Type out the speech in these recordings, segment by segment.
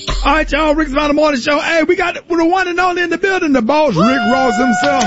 All right, y'all, Rick's Mountain Morning Show. Hey, we got the one and only in the building, the boss, Rick Ross himself.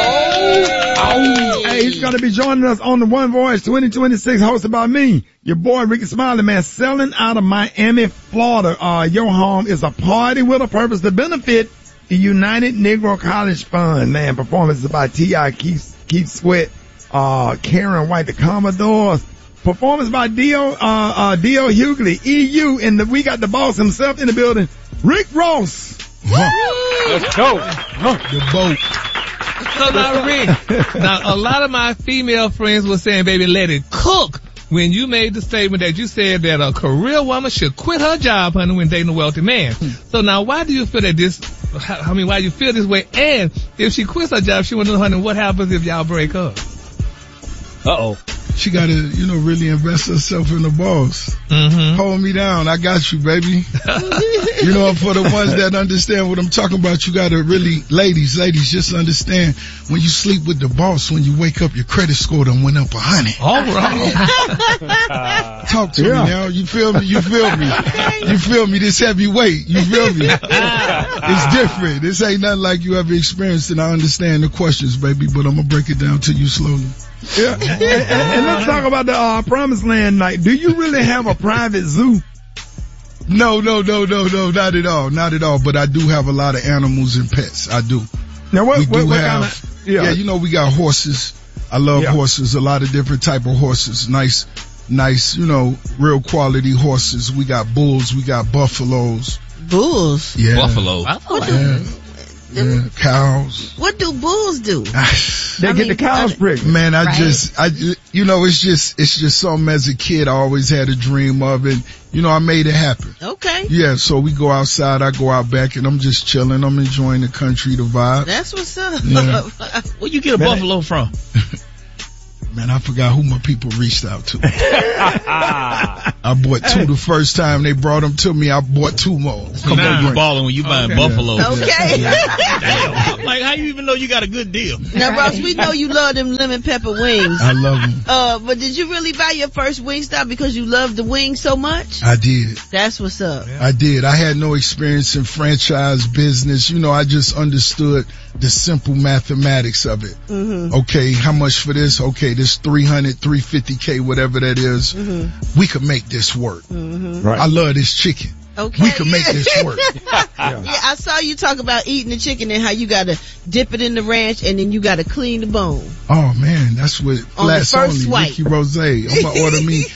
Hey, he's going to be joining us on the One Voice 2026, hosted by me, your boy, Ricky Smiley, man, selling out of Miami, Florida. Your home is a party with a purpose to benefit the United Negro College Fund, man. Performances by T.I. Keith Sweat, Karen White, the Commodores. Performance by Dio Hughley, EU, and we got the boss himself in the building, Rick Ross. Let's go. The boat. So now, Rick, a lot of my female friends were saying, baby, let it cook. When you made the statement that you said that a career woman should quit her job, honey, when dating a wealthy man. So now, why do you feel that why you feel this way? And if she quits her job, she wants to know, honey, what happens if y'all break up? Uh-oh. She gotta, really invest herself in the boss. Mm-hmm. Hold me down. I got you, baby. For the ones that understand what I'm talking about, you gotta really, ladies, just understand, when you sleep with the boss, when you wake up, your credit score done went up 100. All right. Talk to me now. You feel me? You feel me? This heavyweight. You feel me? It's different. This ain't nothing like you ever experienced, and I understand the questions, baby, but I'm gonna break it down to you slowly. Yeah. And let's talk about the Promised Land night. Do you really have a private zoo? No, not at all. But I do have a lot of animals and pets. I do. Now what kind of? Yeah, we got horses. I love horses. A lot of different type of horses. Nice, real quality horses. We got bulls. We got buffaloes. Bulls? Yeah. Buffalo. Yeah, cows. What do bulls do? They get the cows pregnant. Man, it's just something as a kid I always had a dream of, and I made it happen. Okay. Yeah, so we go outside, I go out back, and I'm just chilling. I'm enjoying the country, the vibe. That's what's up. Yeah. Where you get a buffalo from? Man, I forgot who my people reached out to. I bought 2 the first time they brought them to me. I bought 2 more. Come on, you balling when you buying buffaloes. Okay. Damn. Like, how you even know you got a good deal? Now, Ross, we know you love them lemon pepper wings. I love them. But did you really buy your first Wingstop because you loved the wings so much? I did. That's what's up. I did. I had no experience in franchise business. I just understood the simple mathematics of it. Mm-hmm. Okay, how much for this? Okay, this 300, 350K, whatever that is. Mm-hmm. We could make this work. Mm-hmm. Right. I love this chicken. Okay. We could make this work. Yeah, I saw you talk about eating the chicken and how you gotta dip it in the ranch and then you gotta clean the bone. Oh man, that's what flats only. Ricky Rose. I'm gonna order me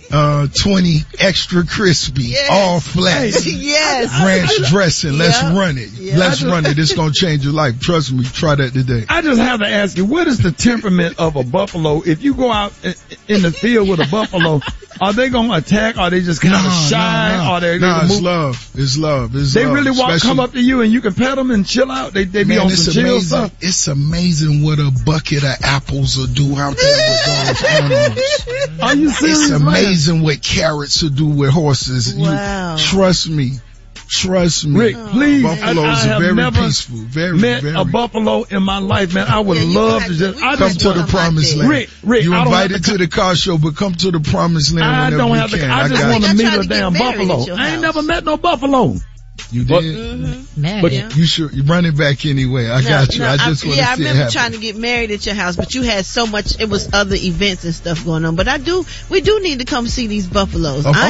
20 extra crispy, all flats. Yes. Ranch dressing. Let's run it. Yeah. Let's run it. It's gonna change your life. Trust me. Try that today. I just have to ask you, what is the temperament of a buffalo? If you go out in the field with a buffalo, are they gonna attack? Are they just kind of shy? No. Are they it's love. It's love. They really come up to you and you can pet them and chill out. They be on some chill stuff. It's amazing what a bucket of apples will do out there with those animals. Are you serious? It's amazing what carrots will do with horses. Wow. Trust me. Rick, please. Buffaloes are very peaceful. Very, met very. a buffalo in my life, man. I would love to just come to the promised land. Rick, you invited to the car show, but come to the promised land whenever you can. I just want to meet a damn buffalo. I ain't never met no buffalo. You did? Mm-hmm. But you run it back anyway. I got you. I just want to see it happen. I remember trying to get married at your house, but you had so much, it was other events and stuff going on. But we do need to come see these buffaloes. Brad,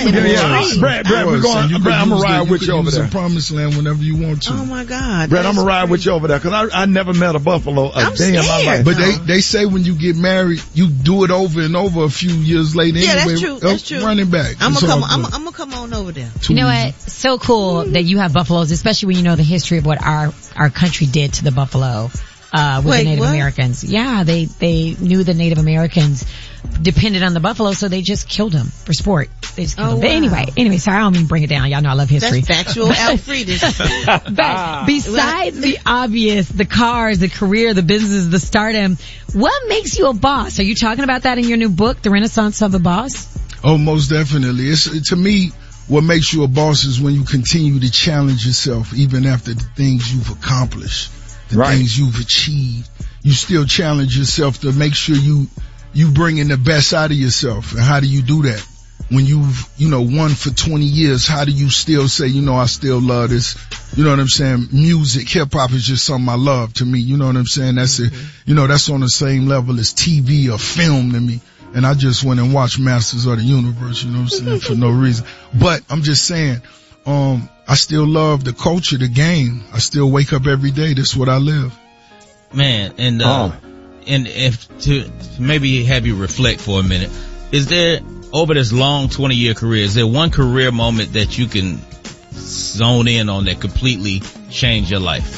I'm gonna ride with you over there. You can use the promised land whenever you want to. Oh my God. Brad, I'm gonna ride with you over there, cause I never met a buffalo a day in my life. But they say when you get married, you do it over and over a few years later anyway. Yeah, that's true. Running back. I'm gonna come on over there. You know what? So cool that you have buffaloes, especially when you know the history of what our country did to the buffalo, with the Native Americans. Yeah, they knew the Native Americans depended on the buffalo, so they just killed them for sport. They just killed them. But anyway, sorry, I don't mean bring it down. Y'all know I love history. That's factual Alfredus. But besides the obvious, the cars, the career, the business, the stardom, what makes you a boss? Are you talking about that in your new book, The Renaissance of a Boss? Oh, most definitely. To me, what makes you a boss is when you continue to challenge yourself even after the things you've accomplished, the things you've achieved. You still challenge yourself to make sure you bring in the best out of yourself. And how do you do that? when you've, won for 20 years, how do you still say, I still love this? You know what I'm saying? Music, hip hop is just something I love to me. You know what I'm saying? That's that's on the same level as TV or film to me. And I just went and watched Masters of the Universe, you know what I'm saying, for no reason. But I'm just saying, I still love the culture, the game. I still wake up every day. That's what I live. Man, and if to maybe have you reflect for a minute, is there, over this long 20-year career, is there one career moment that you can zone in on that completely changed your life?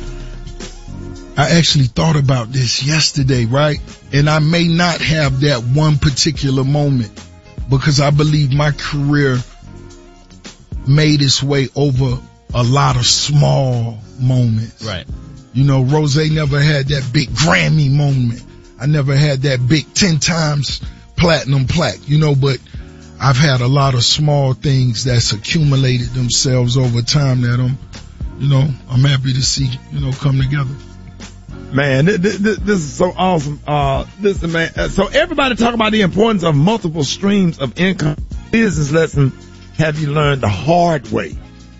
I actually thought about this yesterday, right? And I may not have that one particular moment because I believe my career made its way over a lot of small moments. Right. Rose never had that big Grammy moment. I never had that big 10 times platinum plaque, but I've had a lot of small things that's accumulated themselves over time that I'm happy to see, come together. Man, this is so awesome. Listen, man. So everybody talk about the importance of multiple streams of income. Business lesson have you learned the hard way?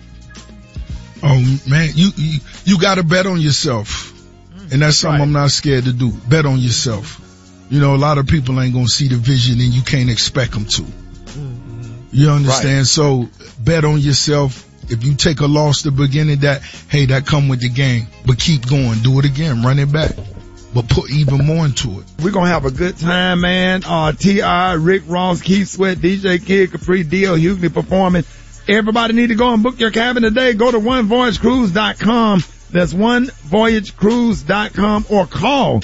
Oh man, you gotta bet on yourself. And that's something I'm not scared to do. Bet on yourself. A lot of people ain't gonna see the vision and you can't expect them to. You understand? Right. So bet on yourself. If you take a loss at the beginning, that come with the game. But keep going. Do it again. Run it back. But put even more into it. We're going to have a good time, man. T.I., Rick Ross, Keith Sweat, DJ Kid, Capri, D.L. Hughley performing. Everybody need to go and book your cabin today. Go to onevoyagecruise.com. That's onevoyagecruise.com or call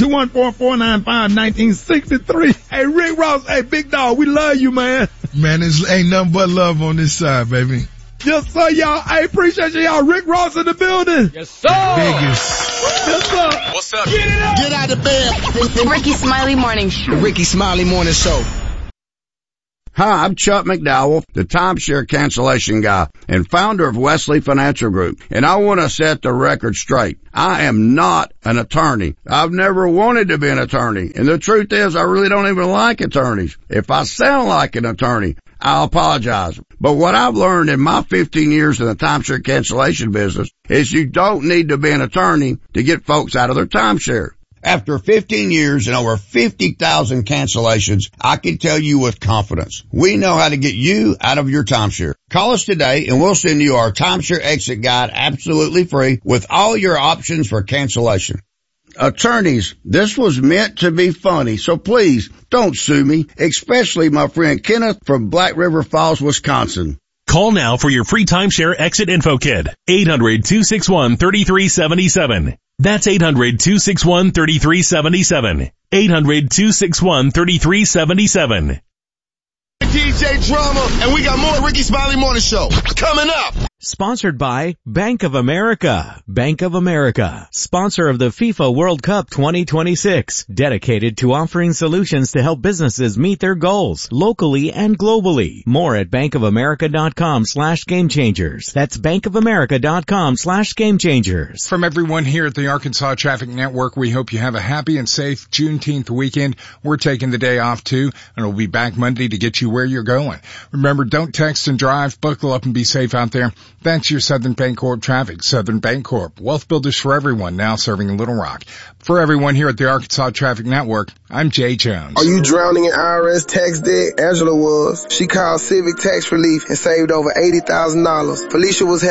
214-495-1963. Hey, Rick Ross. Hey, big dog. We love you, man. Man, ain't nothing but love on this side, baby. Yes, sir, y'all. I appreciate y'all. Rick Ross in the building. Yes, sir. Biggest. Yes, sir. What's up? Get it up. Get out of bed. The Ricky Smiley Morning Show. The Ricky Smiley Morning Show. Hi, I'm Chuck McDowell, the timeshare cancellation guy and founder of Wesley Financial Group. And I want to set the record straight. I am not an attorney. I've never wanted to be an attorney. And the truth is, I really don't even like attorneys. If I sound like an attorney, I'll apologize. But what I've learned in my 15 years in the timeshare cancellation business is you don't need to be an attorney to get folks out of their timeshare. After 15 years and over 50,000 cancellations, I can tell you with confidence, we know how to get you out of your timeshare. Call us today and we'll send you our timeshare exit guide absolutely free with all your options for cancellation. Attorneys, this was meant to be funny, so please don't sue me, especially my friend Kenneth from Black River Falls, Wisconsin. Call now for your free timeshare exit info kit. 800-261-3377. That's 800-261-3377. 800-261-3377. DJ Drama, and we got more Ricky Smiley Morning Show coming up. Sponsored by Bank of America. Bank of America, sponsor of the FIFA World Cup 2026, dedicated to offering solutions to help businesses meet their goals locally and globally. More at bankofamerica.com/gamechangers. That's bankofamerica.com/gamechangers. From everyone here at the Arkansas Traffic Network, we hope you have a happy and safe Juneteenth weekend. We're taking the day off too, and we'll be back Monday to get you where you're going. Remember, don't text and drive. Buckle up and be safe out there. That's your Southern Bancorp traffic. Southern Bancorp, wealth builders for everyone, now serving Little Rock. For everyone here at the Arkansas Traffic Network, I'm Jay Jones. Are you drowning in IRS tax debt? Angela was. She called Civic Tax Relief and saved over $80,000. Felicia was